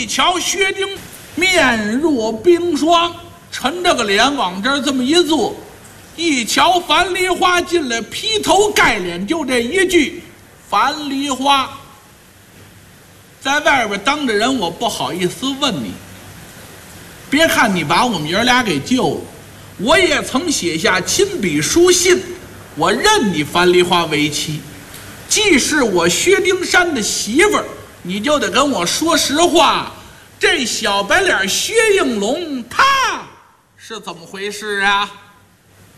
瞧薛丁面若冰霜，沉着个脸往这儿这么一坐，一瞧樊梨花进来，劈头盖脸就这一句：“樊梨花。”在外边当着人，我不好意思问你。别看你把我们爷俩给救了，我也曾写下亲笔书信，我认你樊梨花为妻。既是我薛丁山的媳妇儿，你就得跟我说实话，这小白脸薛应龙他是怎么回事啊？